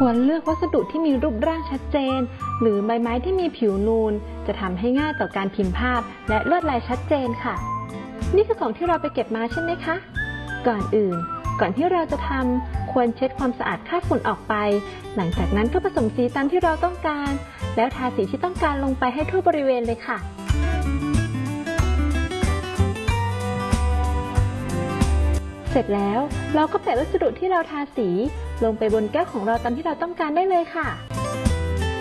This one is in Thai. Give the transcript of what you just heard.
ควรเลือกวัสดุที่มีรูปร่างชัดเจนหรือใบไม้ที่มีผิวนูนจะทำให้ง่ายต่อการพิมพ์ภาพและลวดลายชัดเจนค่ะนี่คือของที่เราไปเก็บมาใช่ไหมคะก่อนที่เราจะทำควรเช็ดความสะอาดคราบฝุ่นออกไปหลังจากนั้นก็ผสมสีตามที่เราต้องการแล้วทาสีที่ต้องการลงไปให้ทั่วบริเวณเลยค่ะเสร็จแล้วเราก็แปะวัสดุที่เราทาสีลงไปบนแก้วของเราตามที่เราต้องการได้เลยค่ะ